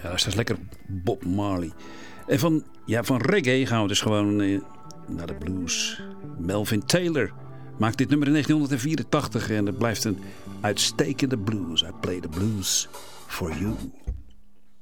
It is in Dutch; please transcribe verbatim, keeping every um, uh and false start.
Ja, dat is lekker Bob Marley. En van, ja, van reggae gaan we dus gewoon eh, naar de blues. Melvin Taylor maakt dit nummer in negentien vierentachtig en het blijft een uitstekende blues. I play the blues for you.